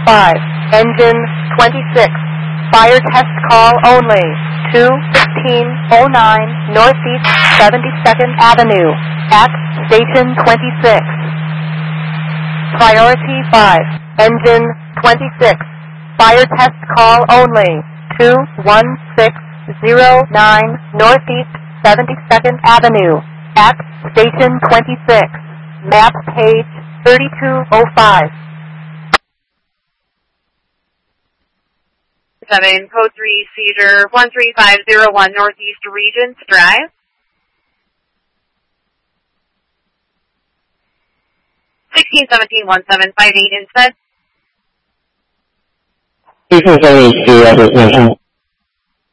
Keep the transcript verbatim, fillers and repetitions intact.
five. Engine twenty-six. Fire test call only. two fifteen oh nine Northeast seventy-second Avenue at Station twenty-six. Priority five. Engine twenty-six. Fire test call only. two one six oh nine Northeast seventy-second Avenue at Station twenty-six. Map page thirty-two oh five. seven, code three, Cedar, one three five zero one Northeast Regents Drive. sixteen seventeen one seven five eight instead. sixteen seventeen one seven